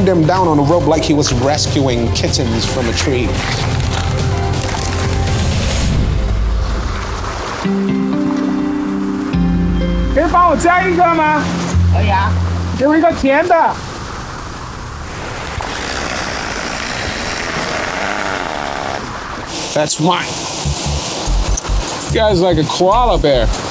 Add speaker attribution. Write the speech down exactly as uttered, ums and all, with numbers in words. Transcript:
Speaker 1: pinned him down on a rope like he was rescuing kittens from a tree.
Speaker 2: 可以帮我加一个吗？可以啊，给我一个甜的。
Speaker 1: That's mine. This guy's like a koala bear.